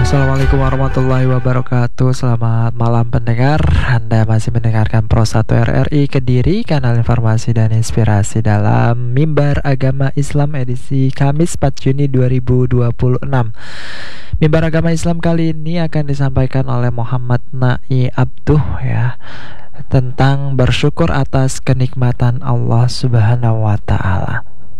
Assalamualaikum warahmatullahi wabarakatuh. Selamat malam pendengar. Anda masih mendengarkan Pro 1 RRI Kediri, kanal informasi dan inspirasi dalam Mimbar Agama Islam edisi Kamis 4 Juni 2026. Mimbar Agama Islam kali ini akan disampaikan oleh Muhammad Na'i Abduh ya, tentang bersyukur atas kenikmatan Allah Subhanahu wa taala.